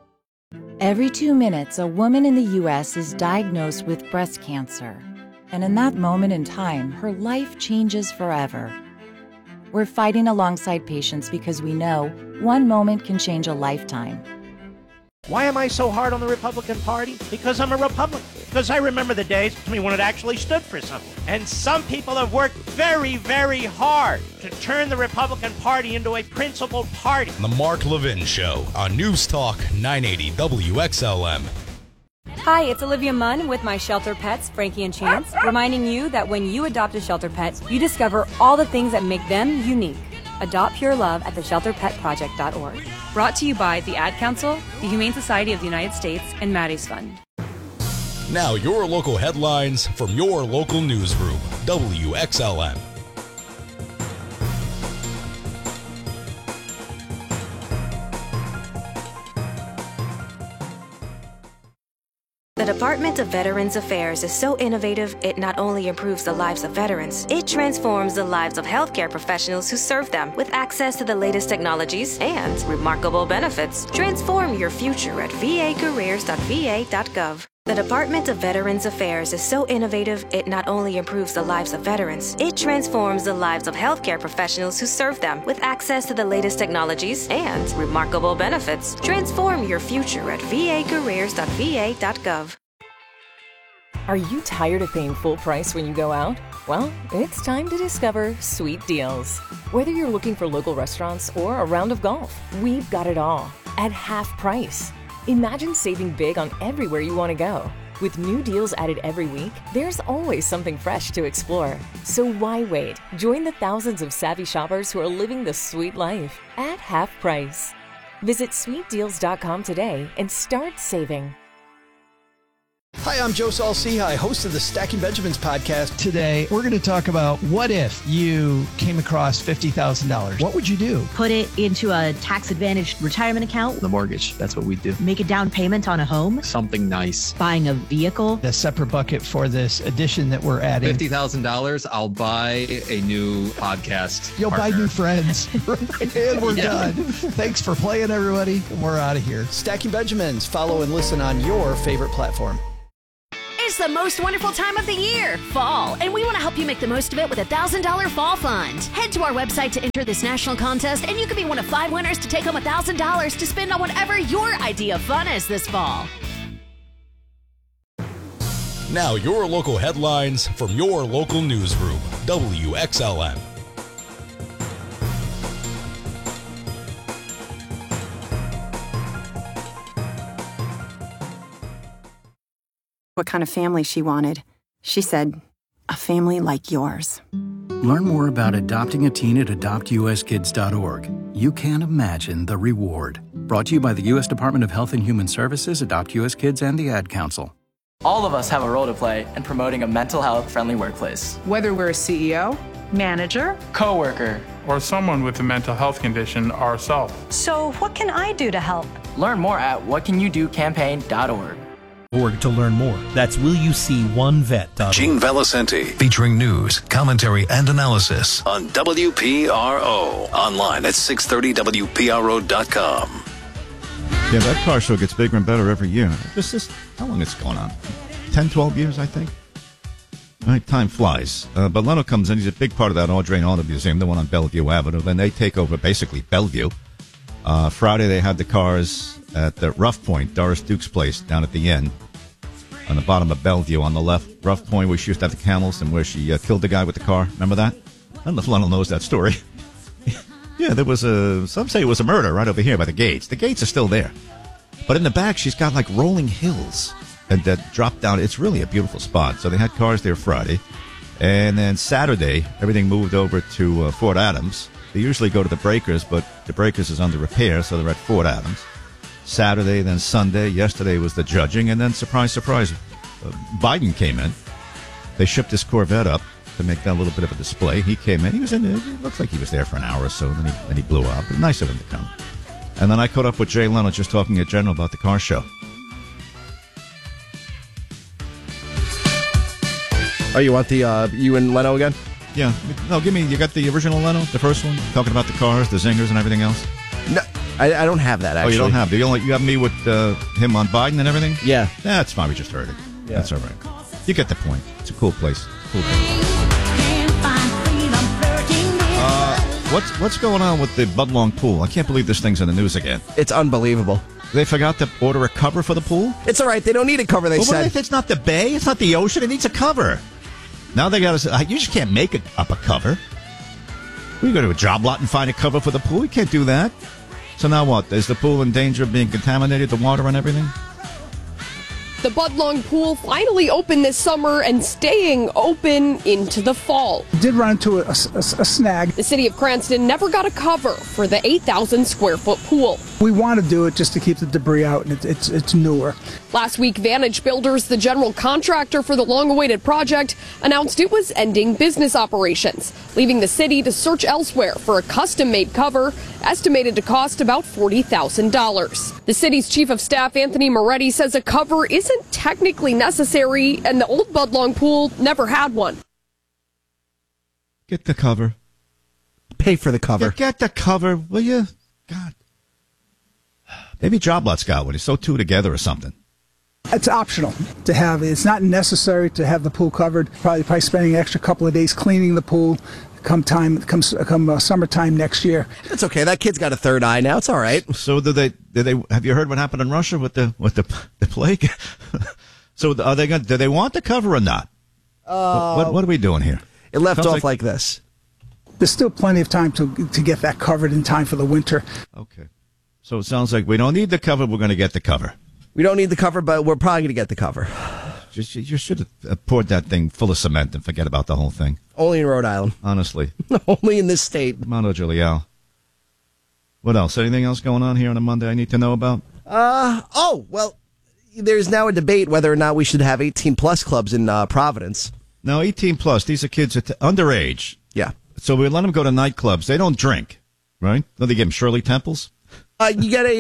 Every 2 minutes, a woman in the U.S. is diagnosed with breast cancer. And in that moment in time, her life changes forever. We're fighting alongside patients because we know one moment can change a lifetime. Why am I so hard on the Republican Party? Because I'm a Republican. Because I remember the days when it actually stood for something. And some people have worked very, very hard to turn the Republican Party into a principled party. The Mark Levin Show on News Talk 980 WXLM. Hi, it's Olivia Munn with my shelter pets, Frankie and Chance, reminding you that when you adopt a shelter pet, you discover all the things that make them unique. Adopt Pure Love at theshelterpetproject.org. Brought to you by the Ad Council, the Humane Society of the United States, and Maddie's Fund. Now your local headlines from your local newsroom, WXLM. The Department of Veterans Affairs is so innovative, it not only improves the lives of veterans, it transforms the lives of healthcare professionals who serve them with access to the latest technologies and remarkable benefits. Transform your future at vacareers.va.gov. The Department of Veterans Affairs is so innovative, it not only improves the lives of veterans, it transforms the lives of healthcare professionals who serve them with access to the latest technologies and remarkable benefits. Transform your future at vacareers.va.gov. Are you tired of paying full price when you go out? Well, it's time to discover Sweet Deals. Whether you're looking for local restaurants or a round of golf, we've got it all at half price. Imagine saving big on everywhere you want to go. With new deals added every week, there's always something fresh to explore. So why wait? Join the thousands of savvy shoppers who are living the sweet life at half price. Visit sweetdeals.com today and start saving. Hi, I'm Joe Saul-Sehy, host of the Stacking Benjamins podcast. Today, we're going to talk about what if you came across $50,000. What would you do? Put it into a tax-advantaged retirement account. The mortgage. That's what we do. Make a down payment on a home. Something nice. Buying a vehicle. A separate bucket for this addition that we're adding. $50,000, I'll buy a new podcast. You'll partner. buy new friends. And we're done. Thanks for playing, everybody. We're out of here. Stacking Benjamins. Follow and listen on your favorite platform. It's the most wonderful time of the year, fall, and we want to help you make the most of it with a $1,000 fall fund. Head to our website to enter this national contest, and you could be one of 5 winners to take home $1,000 to spend on whatever your idea of fun is this fall. Now your local headlines from your local newsroom, WXLN. What kind of family she wanted. She said, a family like yours. Learn more about adopting a teen at adoptuskids.org. You can't imagine the reward. Brought to you by the U.S. Department of Health and Human Services, Adopt U.S. Kids, and the Ad Council. All of us have a role to play in promoting a mental health-friendly workplace. Whether we're a CEO, manager, coworker, or someone with a mental health condition ourselves. So what can I do to help? Learn more at whatcanyoudocampaign.org. To learn more. That's willyouseeonevet.org. Gene Valicenti, featuring news, commentary, and analysis on WPRO. Online at 630WPRO.com. Yeah, that car show gets bigger and better every year. How long is it going on? 10, 12 years, I think. All right, time flies. But Leno comes in. He's a big part of that Audrain Auto Museum, the one on Bellevue Avenue. Then they take over basically Bellevue. Friday, they had the cars at the Rough Point, Doris Duke's place, down at the end, on the bottom of Bellevue on the left. Rough Point, where she used to have the camels and where she killed the guy with the car. Remember that? I don't know if Lionel knows that story. Yeah, there was some say it was a murder right over here by the gates. The gates are still there. But in the back, she's got like rolling hills that drop down. It's really a beautiful spot. So they had cars there Friday. And then Saturday, everything moved over to Fort Adams. They usually go to the Breakers, but the Breakers is under repair, so they're at Fort Adams. Saturday, then Sunday. Yesterday was the judging, and then surprise, surprise, Biden came in. They shipped his Corvette up to make that a little bit of a display. He came in. He was in. It looked like he was there for an hour or so. Then he blew up. But nice of him to come. And then I caught up with Jay Leno, just talking in general about the car show. Oh, you want the you and Leno again? Yeah. No, give me. You got the original Leno, the first one, talking about the cars, the zingers, and everything else. No, I don't have that. Actually, you don't have. You have me with him on Biden and everything. Yeah, that's fine. We just heard it. Yeah. That's all right. You get the point. It's a cool place. Cool what's going on with the Budlong pool? I can't believe this thing's in the news again. It's unbelievable. They forgot to order a cover for the pool? It's all right. They don't need a cover, they said. What if it's not the bay? It's not the ocean. It needs a cover. Now they got to... You just can't make up a cover. We go to a job lot and find a cover for the pool. You can't do that. So now what? Is the pool in danger of being contaminated, the water and everything? The Budlong pool finally opened this summer and staying open into the fall. Did run into a snag. The city of Cranston never got a cover for the 8,000 square foot pool. We want to do it just to keep the debris out, and it's newer. Last week, Vantage Builders, the general contractor for the long-awaited project, announced it was ending business operations, leaving the city to search elsewhere for a custom-made cover, estimated to cost about $40,000. The city's chief of staff, Anthony Moretti, says a cover isn't technically necessary, and the old Budlong pool never had one. Get the cover. Pay for the cover. Get the cover, will you? God. Maybe Job Lot's got one. It's so two together or something. It's optional to have. It's not necessary to have the pool covered. Probably spending an extra couple of days cleaning the pool come summertime next year. It's okay. That kid's got a third eye now. It's all right. So did they have you heard what happened in Russia with the plague? So are they do they want the cover or not? What are we doing here? It left off like this. There's still plenty of time to get that covered in time for the winter. Okay. So it sounds like we don't need the cover. We're going to get the cover. We don't need the cover, but we're probably going to get the cover. You should have poured that thing full of cement and forget about the whole thing. Only in Rhode Island. Honestly. Only in this state. Mono Giuliao. What else? Anything else going on here on a Monday I need to know about? Well, there's now a debate whether or not we should have 18-plus clubs in Providence. No, 18-plus. These are kids at underage. Yeah. So we let them go to nightclubs. They don't drink, right? Don't they give them Shirley Temples? You get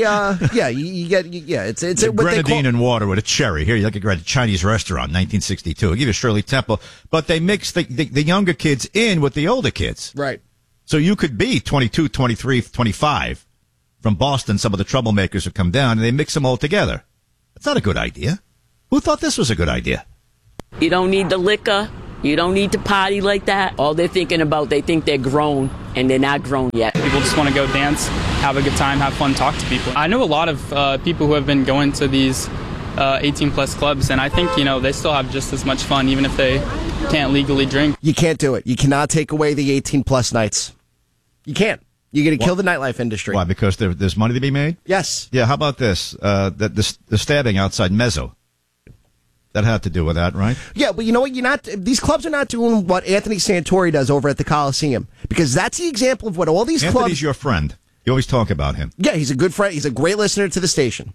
it's a grenadine and water with a cherry. Here, you look at a Chinese restaurant, 1962. I'll give you a Shirley Temple. But they mix the younger kids in with the older kids. Right. So you could be 22, 23, 25 from Boston. Some of the troublemakers would come down, and they mix them all together. That's not a good idea. Who thought this was a good idea? You don't need the liquor. You don't need to party like that. All they're thinking about, they think they're grown, and they're not grown yet. People just want to go dance, have a good time, have fun, talk to people. I know a lot of people who have been going to these 18-plus clubs, and I think, they still have just as much fun, even if they can't legally drink. You can't do it. You cannot take away the 18-plus nights. You can't. You're going to kill the nightlife industry. Why? Because there's money to be made? Yes. Yeah, how about this? The stabbing outside Mezzo. That had to do with that, right? Yeah, but you know what? These clubs are not doing what Anthony Santori does over at the Coliseum, because that's the example of what all these clubs... Anthony's your friend. You always talk about him. Yeah, he's a good friend. He's a great listener to the station.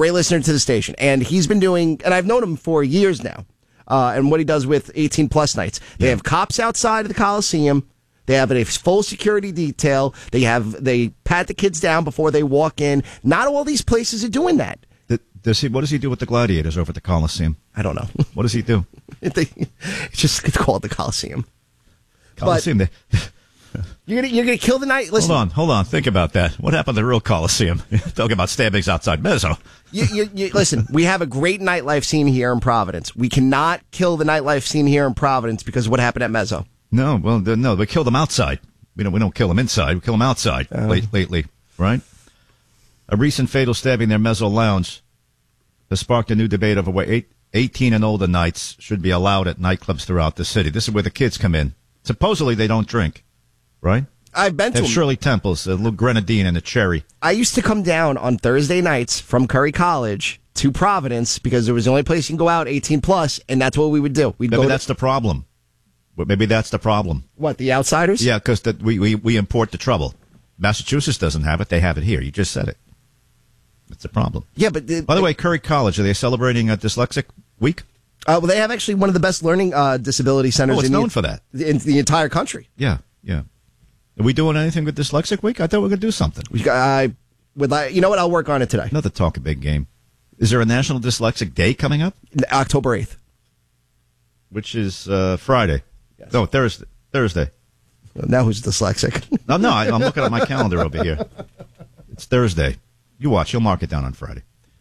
And he's been doing... And I've known him for years now. And what he does with 18-plus nights. They have cops outside of the Coliseum. They have a full security detail. They pat the kids down before they walk in. Not all these places are doing that. What does he do with the gladiators over at the Coliseum? I don't know. What does he do? It's called the Coliseum. Coliseum. You're gonna kill the night. Listen, hold on. Think about that. What happened to the real Coliseum? Talking about stabbings outside Mezzo. Listen, we have a great nightlife scene here in Providence. We cannot kill the nightlife scene here in Providence because of what happened at Mezzo. No, we kill them outside. We don't kill them inside. We kill them outside lately, right? A recent fatal stabbing near Mezzo Lounge has sparked a new debate over where 18 and older nights should be allowed at nightclubs throughout the city. This is where the kids come in. Supposedly they don't drink, right? I've been to them. Shirley Temples, a little grenadine and a cherry. I used to come down on Thursday nights from Curry College to Providence because there was the only place you can go out 18 plus, and that's what we would do. That's the problem. Maybe that's the problem. What, the outsiders? Yeah, because we import the trouble. Massachusetts doesn't have it. They have it here. You just said it. It's a problem. Yeah, but... By the way, Curry College, are they celebrating a Dyslexic Week? Well, they have actually one of the best learning disability centers it's known for that. In the entire country. Yeah. Are we doing anything with Dyslexic Week? I thought we were going to do something. You know what? I'll work on it today. Another talk a big game. Is there a National Dyslexic Day coming up? October 8th. Which is Friday. Yes. No, Thursday. Now who's dyslexic? No, I'm looking at my calendar over here. It's Thursday. You watch. You'll mark it down on Friday.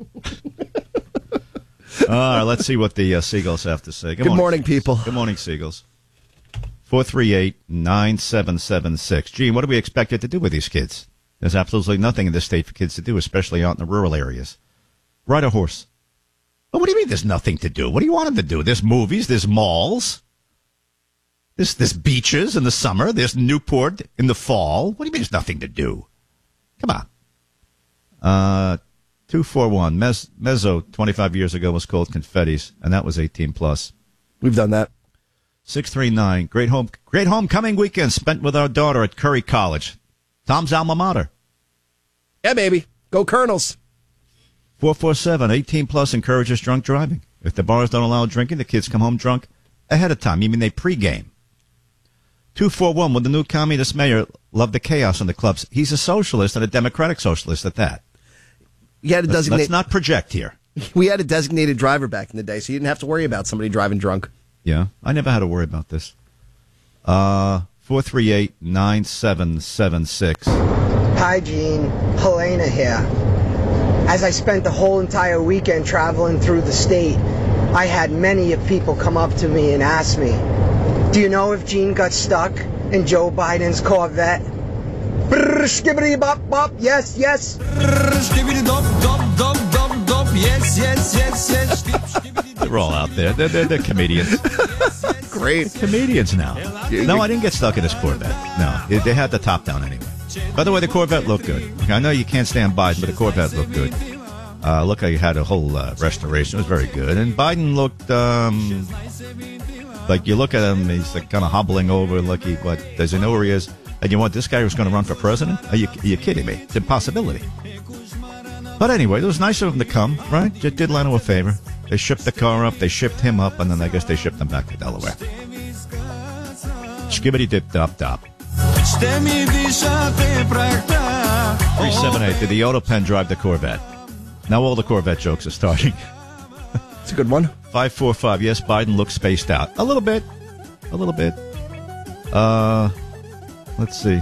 All right, let's see what the Seagulls have to say. Good morning, people. Good morning, Seagulls. 438-9776. Gene, what do we expect it to do with these kids? There's absolutely nothing in this state for kids to do, especially out in the rural areas. Ride a horse. Well, what do you mean there's nothing to do? What do you want them to do? There's movies, there's malls, there's beaches in the summer, there's Newport in the fall. What do you mean there's nothing to do? Come on. 241. Mezzo 25 years ago was called Confettis, and that was 18 plus. We've done that. 639. Great homecoming weekend spent with our daughter at Curry College. Tom's alma mater. Yeah, baby. Go Colonels. 447. 18 plus encourages drunk driving. If the bars don't allow drinking, the kids come home drunk ahead of time. You mean they pregame. 241. Would the new communist mayor love the chaos in the clubs? He's a socialist and a democratic socialist at that. Let's not project here. We had a designated driver back in the day, so you didn't have to worry about somebody driving drunk. Yeah, I never had to worry about this. 438-9776. Hi, Gene. Helena here. As I spent the whole entire weekend traveling through the state, I had many people come up to me and ask me, do you know if Gene got stuck in Joe Biden's Corvette? Brrr, skibbity bop bop, yes, yes. Brrr, skibbity dop dop dop dop dop, yes, yes, yes, yes. They're all out there. They're comedians. Great. They're comedians now. No, I didn't get stuck in this Corvette. No, they had the top down anyway. By the way, the Corvette looked good. I know you can't stand Biden, but the Corvette looked good. Look how you had a whole restoration. It was very good. And Biden looked like you look at him, he's like kind of hobbling over. Does he know where he is? And you want this guy who's going to run for president? Are you kidding me? It's an impossibility. But anyway, it was nice of them to come, right? Just did Leno a favor. They shipped the car up, they shipped him up, and then I guess they shipped him back to Delaware. Skibbity-dip-dop-dop. 378, did the Auto Pen drive the Corvette? Now all the Corvette jokes are starting. It's a good one. 545, yes, Biden looks spaced out. A little bit. Let's see.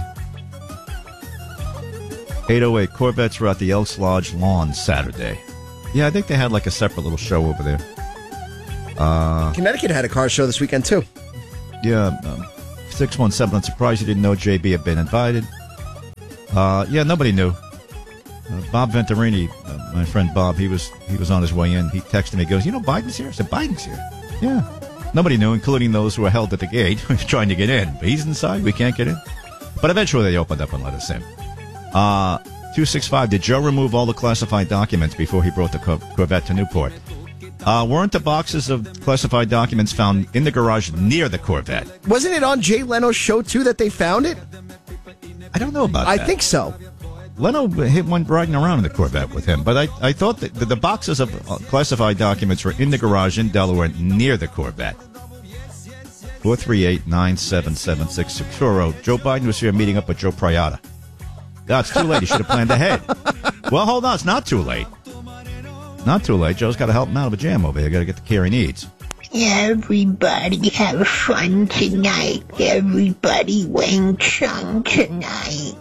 808, Corvettes were at the Elks Lodge lawn Saturday. Yeah, I think they had like a separate little show over there. Connecticut had a car show this weekend, too. Yeah, 617, I'm surprised you didn't know JB had been invited. Yeah, nobody knew. Bob Venturini, my friend Bob, he was on his way in. He texted me, he goes, Biden's here? I said, Biden's here. Yeah. Nobody knew, including those who were held at the gate trying to get in. But he's inside, we can't get in. But eventually they opened up and let us in. 265, did Joe remove all the classified documents before he brought the Corvette to Newport? Weren't the boxes of classified documents found in the garage near the Corvette? Wasn't it on Jay Leno's show, too, that they found it? I don't know about that. I think so. Leno went riding around in the Corvette with him, but I thought that the boxes of classified documents were in the garage in Delaware near the Corvette. 438-977-6660. Joe Biden was here meeting up with Joe Prayata. God, it's too late. You should have planned ahead. Well, hold on. It's not too late. Not too late. Joe's got to help him out of a jam over here. Got to get the care he needs. Everybody have fun tonight. Everybody Wang Chung tonight.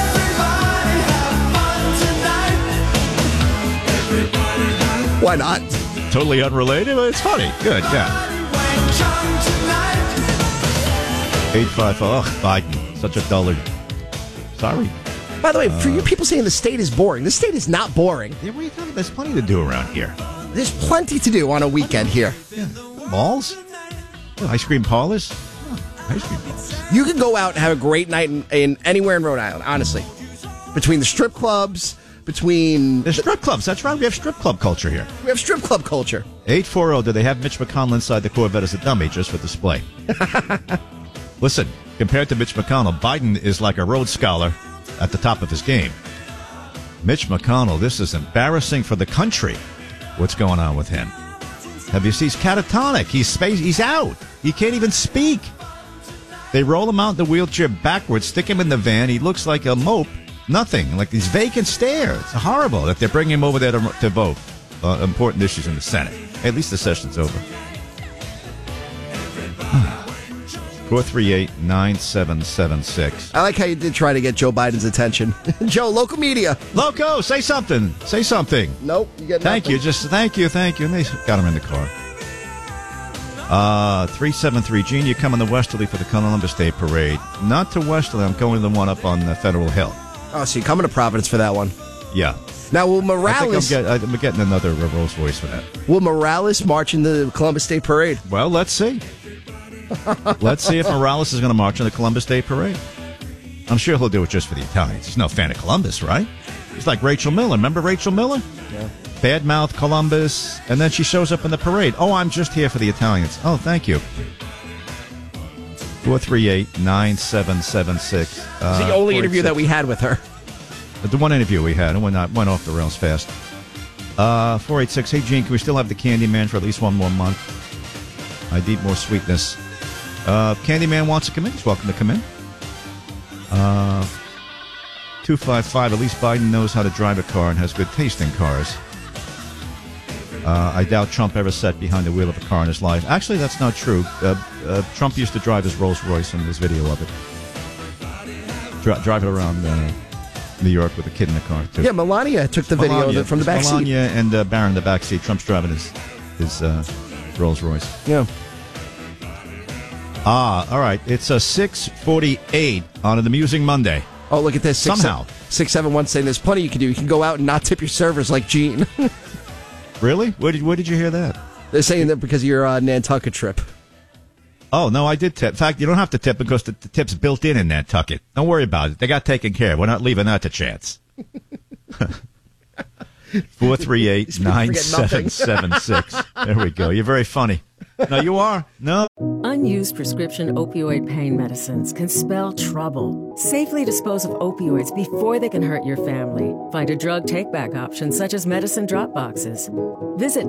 Why not? Totally unrelated, but it's funny. Good, yeah. 855. Oh, Biden. Such a dullard. Sorry. By the way, for you people saying the state is boring, the state is not boring. Yeah, what are you talking about? There's plenty to do around here. There's plenty to do on a weekend here. Yeah. Malls? Ice cream parlors? Ice cream parlors. You can go out and have a great night in anywhere in Rhode Island, honestly. Between the strip clubs, between... The strip clubs, that's right. We have strip club culture here. We have strip club culture. 840, do they have Mitch McConnell inside the Corvette as a dummy just for display? Listen, compared to Mitch McConnell, Biden is like a Rhodes Scholar at the top of his game. Mitch McConnell, this is embarrassing for the country. What's going on with him? Have you seen? He's catatonic. He's out. He can't even speak. They roll him out in the wheelchair backwards, stick him in the van. He looks like a mope. Nothing. Like these vacant stares. It's horrible that they're bringing him over there to vote important issues in the Senate. At least the session's over. 438-9776. I like how you did try to get Joe Biden's attention. Joe, local media. Loco, say something. Say something. Nope. You get thank nothing. you. Just thank you. And they got him in the car. 373. Gene, you come in the Westerly for the Columbus Day Parade. Not to Westerly. I'm going to the one up on Federal Hill. Oh, so you're coming to Providence for that one? Yeah. Now, will Morales... I'm getting another Rolls Royce for that. Will Morales march in the Columbus Day Parade? Well, let's see. Let's see if Morales is going to march in the Columbus Day Parade. I'm sure he'll do it just for the Italians. He's no fan of Columbus, right? He's like Rachel Miller. Remember Rachel Miller? Yeah. Badmouth Columbus, and then she shows up in the parade. Oh, I'm just here for the Italians. Oh, thank you. 438-9776. It's the only interview that we had with her. The one interview we had. It went off the rails fast. 486. Hey, Gene, can we still have the Candyman for at least one more month? I need more sweetness. Candyman wants to come in. He's welcome to come in. 255. At least Biden knows how to drive a car and has good taste in cars. I doubt Trump ever sat behind the wheel of a car in his life. Actually, that's not true. Trump used to drive his Rolls Royce, and there's video of it. Drive it around New York with a kid in the car, too. Yeah, Melania took the video of it from the back seat. Melania and Barron in the back seat. Trump's driving his Rolls Royce. Yeah. All right. It's a 6:48 on an amusing Monday. Oh, look at this. Somehow. 671 saying there's plenty you can do. You can go out and not tip your servers like Gene. Really? Where did you hear that? They're saying that because of your Nantucket trip. Oh, no, I did tip. In fact, you don't have to tip because the tip's built in Nantucket. Don't worry about it. They got taken care of. We're not leaving that to chance. 438-9776. There we go. You're very funny. No, you are. No. Unused prescription opioid pain medicines can spell trouble. Safely dispose of opioids before they can hurt your family. Find a drug take-back option such as medicine drop boxes. Visit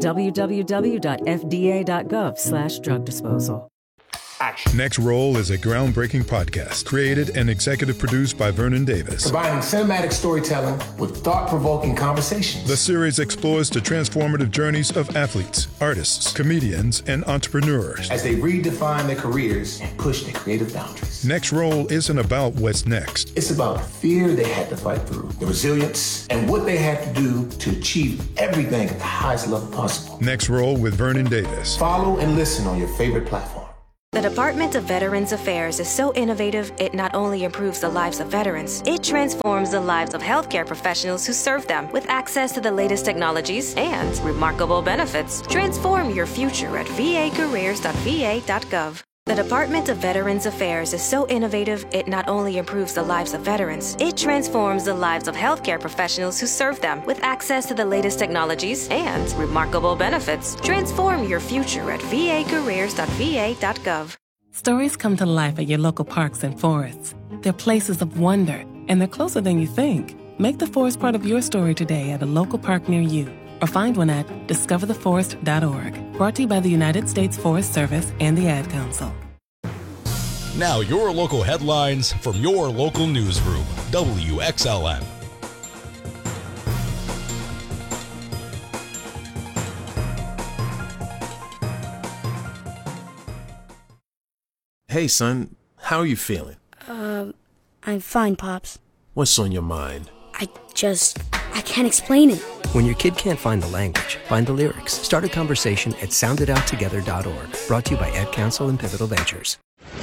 www.fda.gov/drug disposal. Next Roll is a groundbreaking podcast created and executive produced by Vernon Davis. Combining cinematic storytelling with thought-provoking conversations. The series explores the transformative journeys of athletes, artists, comedians, and entrepreneurs as they redefine their careers and push their creative boundaries. Next Roll isn't about what's next. It's about the fear they had to fight through, the resilience, and what they had to do to achieve everything at the highest level possible. Next Roll with Vernon Davis. Follow and listen on your favorite platform. The Department of Veterans Affairs is so innovative, it not only improves the lives of veterans, it transforms the lives of healthcare professionals who serve them with access to the latest technologies and remarkable benefits. Transform your future at vacareers.va.gov. The Department of Veterans Affairs is so innovative, it not only improves the lives of veterans, it transforms the lives of healthcare professionals who serve them with access to the latest technologies and remarkable benefits. Transform your future at vacareers.va.gov. Stories come to life at your local parks and forests. They're places of wonder, and they're closer than you think. Make the forest part of your story today at a local park near you, or find one at discovertheforest.org. Brought to you by the United States Forest Service and the Ad Council. Now your local headlines from your local newsroom, WXLM. Hey, son, how are you feeling? I'm fine, Pops. What's on your mind? I can't explain it. When your kid can't find the language, find the lyrics. Start a conversation at sounditouttogether.org. Brought to you by Ad Council and Pivotal Ventures.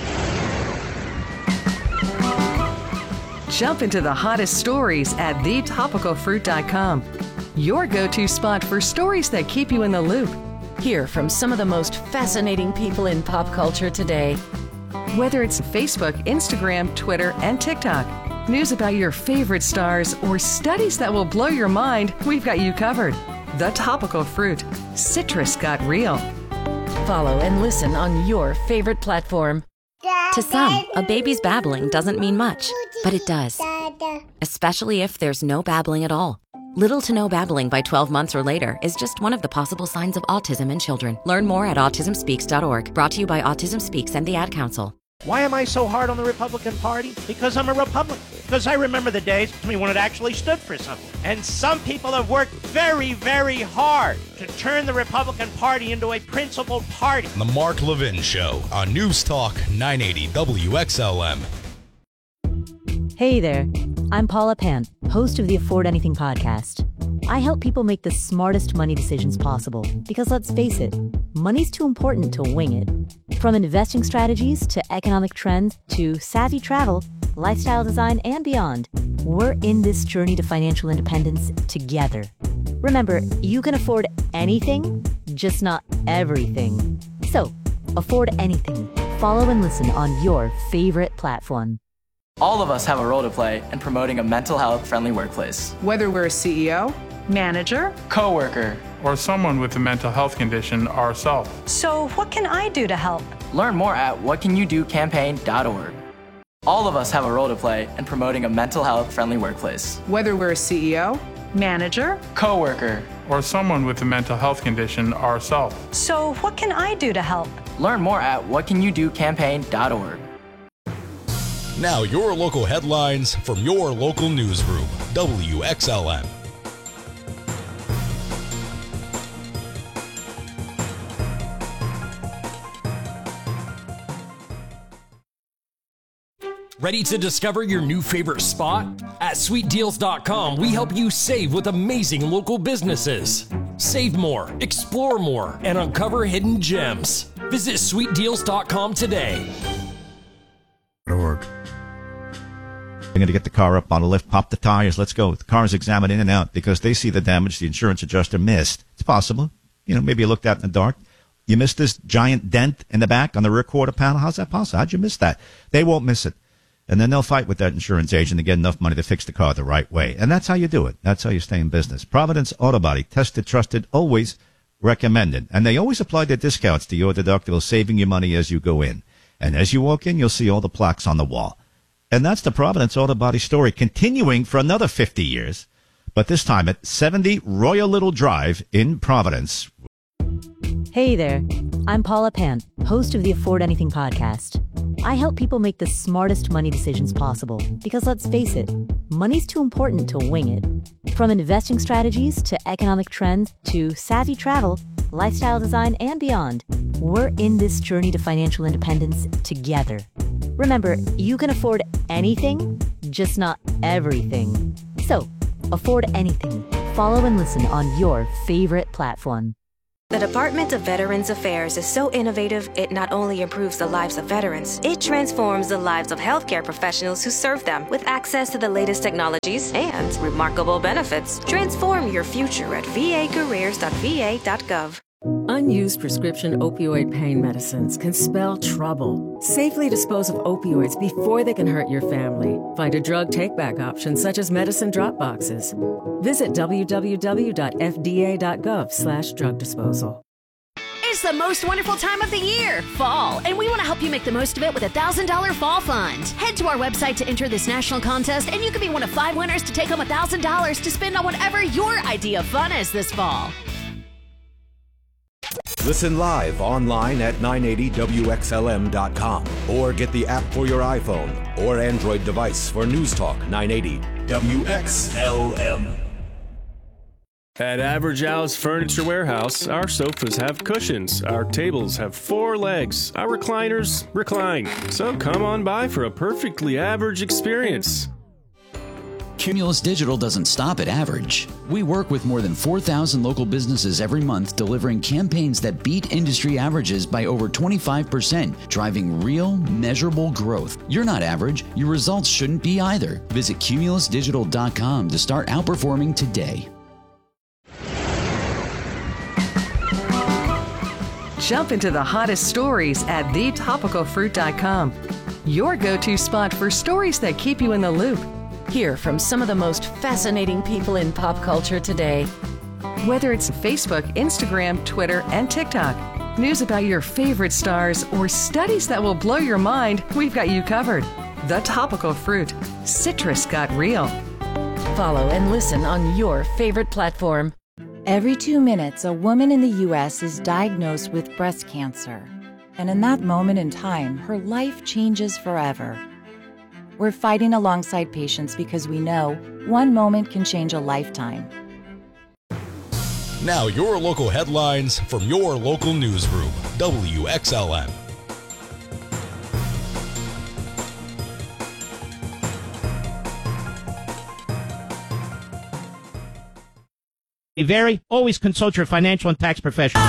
Jump into the hottest stories at thetopicalfruit.com. Your go-to spot for stories that keep you in the loop. Hear from some of the most fascinating people in pop culture today. Whether it's Facebook, Instagram, Twitter, and TikTok, news about your favorite stars, or studies that will blow your mind, we've got you covered. The Topical Fruit. Citrus got real. Follow and listen on your favorite platform. To some, a baby's babbling doesn't mean much, but it does. Especially if there's no babbling at all. Little to no babbling by 12 months or later is just one of the possible signs of autism in children. Learn more at autismspeaks.org. Brought to you by Autism Speaks and the Ad Council. Why am I so hard on the Republican Party? Because I'm a Republican. Because I remember the days when it actually stood for something. And some people have worked very, very hard to turn the Republican Party into a principled party. The Mark Levin Show on News Talk 980 WXLM. Hey there, I'm Paula Pan, host of the Afford Anything podcast. I help people make the smartest money decisions possible because let's face it, money's too important to wing it. From investing strategies to economic trends to savvy travel, lifestyle design, and beyond, we're in this journey to financial independence together. Remember, you can afford anything, just not everything. So, afford anything. Follow and listen on your favorite platform. All of us have a role to play in promoting a mental health friendly workplace. Whether we're a CEO, manager, coworker, or someone with a mental health condition ourselves. So what can I do to help? Learn more at whatcanyoudocampaign.org. All of us have a role to play in promoting a mental health friendly workplace. Whether we're a CEO, manager, coworker, or someone with a mental health condition ourselves. So what can I do to help? Learn more at whatcanyoudocampaign.org. Now your local headlines from your local newsroom, WXLM. Ready to discover your new favorite spot? At SweetDeals.com, we help you save with amazing local businesses. Save more, explore more, and uncover hidden gems. Visit SweetDeals.com today. Org. They're going to get the car up on a lift, pop the tires, let's go. The car is examined in and out because they see the damage the insurance adjuster missed. It's possible. Maybe you looked out in the dark. You missed this giant dent in the back on the rear quarter panel. How's that possible? How'd you miss that? They won't miss it. And then they'll fight with that insurance agent to get enough money to fix the car the right way. And that's how you do it. That's how you stay in business. Providence Auto Body. Tested, trusted, always recommended. And they always apply the discounts to your deductible, saving you money as you go in. And as you walk in, you'll see all the plaques on the wall. And that's the Providence Auto Body story, continuing for another 50 years, but this time at 70 Royal Little Drive in Providence. Hey there, I'm Paula Pant, host of the Afford Anything podcast. I help people make the smartest money decisions possible because, let's face it, money's too important to wing it. From investing strategies to economic trends to savvy travel, lifestyle design, and beyond, we're in this journey to financial independence together. Remember, you can afford anything, just not everything. So, afford anything. Follow and listen on your favorite platform. The Department of Veterans Affairs is so innovative, it not only improves the lives of veterans, it transforms the lives of healthcare professionals who serve them with access to the latest technologies and remarkable benefits. Transform your future at vacareers.va.gov. Unused prescription opioid pain medicines can spell trouble. Safely dispose of opioids before they can hurt your family. Find a drug take-back option such as medicine drop boxes. Visit www.fda.gov/drug disposal. It's the most wonderful time of the year, fall, and we want to help you make the most of it with a $1,000 fall fund. Head to our website to enter this national contest, and you can be one of 5 winners to take home $1,000 to spend on whatever your idea of fun is this fall. Listen live online at 980WXLM.com or get the app for your iPhone or Android device for News Talk 980 WXLM. At Average Al's Furniture Warehouse, our sofas have cushions, our tables have 4 legs, our recliners recline. So come on by for a perfectly average experience. Cumulus Digital doesn't stop at average. We work with more than 4,000 local businesses every month, delivering campaigns that beat industry averages by over 25%, driving real, measurable growth. You're not average. Your results shouldn't be either. Visit cumulusdigital.com to start outperforming today. Jump into the hottest stories at thetopicalfruit.com. Your go-to spot for stories that keep you in the loop. Hear from some of the most fascinating people in pop culture today. Whether it's Facebook, Instagram, Twitter, and TikTok, news about your favorite stars, or studies that will blow your mind, we've got you covered. The Topical Fruit. Citrus got real. Follow and listen on your favorite platform. Every 2 minutes, a woman in the U.S. is diagnosed with breast cancer. And in that moment in time, her life changes forever. We're fighting alongside patients because we know one moment can change a lifetime. Now your local headlines from your local newsroom, WXLM. Always consult your financial and tax professional.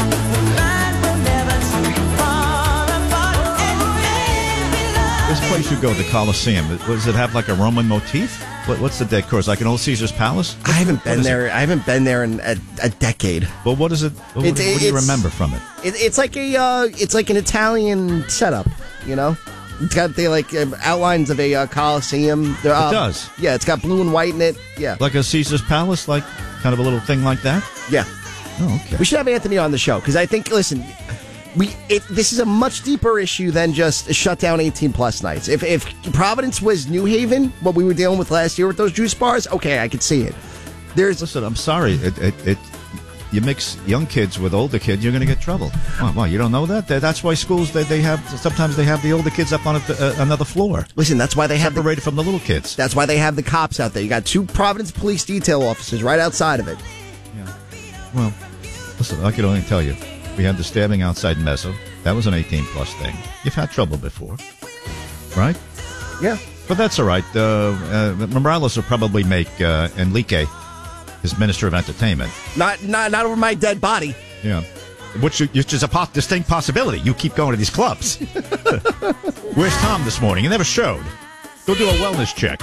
This place you go, the Coliseum, does it have like a Roman motif? What's the decor? Is it like an old Caesar's Palace? I haven't been there. I haven't been there in a decade. Well, what is it? What do you remember from it? It's like an Italian setup. You know, it's got the outlines of a Coliseum. It does. Yeah, it's got blue and white in it. Yeah, like a Caesar's Palace, like kind of a little thing like that. Yeah. Oh, okay. We should have Anthony on the show because I think. Listen. This is a much deeper issue than just shut down 18-plus nights. If Providence was New Haven, what we were dealing with last year with those juice bars, okay, I could see it. Listen, I'm sorry. You mix young kids with older kids, you're going to get trouble. Well, you don't know that? That's why schools, sometimes they have the older kids up on another floor. Listen, that's why they have separated from the little kids. That's why they have the cops out there. You got 2 Providence police detail officers right outside of it. Yeah. Well, listen, I can only tell you. We had the stabbing outside Mezzo. That was an 18-plus thing. You've had trouble before, right? Yeah. But that's all right. Morales will probably make Enrique his Minister of Entertainment. Not over my dead body. Yeah. Which is a distinct possibility. You keep going to these clubs. Where's Tom this morning? He never showed. Go do a wellness check.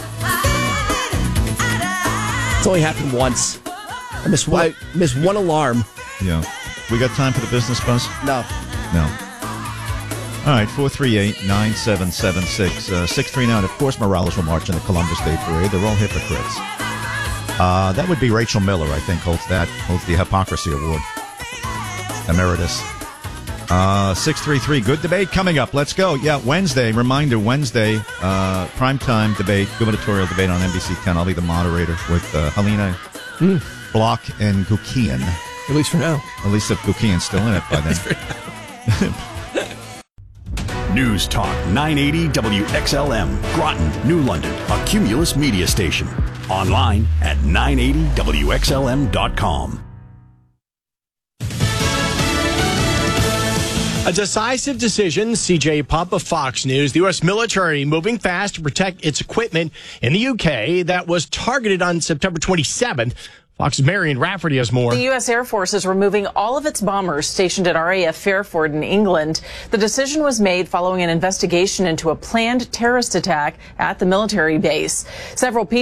It's only happened once. I missed one alarm. Yeah. We got time for the business buzz? No. All right, 438-9776. 639. Of course, Morales will march in the Columbus Day Parade. They're all hypocrites. That would be Rachel Miller, I think, holds the Hypocrisy Award. Emeritus. 633, good debate coming up. Let's go. Yeah, Wednesday, reminder, Wednesday, primetime debate, gubernatorial debate on NBC 10. I'll be the moderator with Helena Block and Gukian. At least for now. At least if Gukian's still in it by then. News Talk 980 WXLM, Groton, New London, a Cumulus media station. Online at 980WXLM.com. A decisive decision, CJ Pup of Fox News. The U.S. military moving fast to protect its equipment in the UK that was targeted on September 27th. Fox's Marion Rafferty has more. The U.S. Air Force is removing all of people bombers stationed at RAF Fairford in England. The decision was made following an investigation into a planned terrorist attack at the military base. Several people